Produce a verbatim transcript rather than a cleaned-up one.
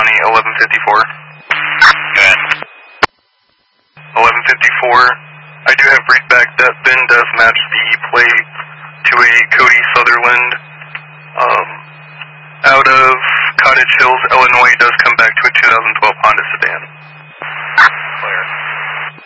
County, eleven fifty-four. Good. eleven fifty-four. I do have brief back that Ben does match the plate to a Cody Sutherland. Um, out of Cottage Hills, Illinois, does come back to a two thousand twelve Honda sedan. Clear.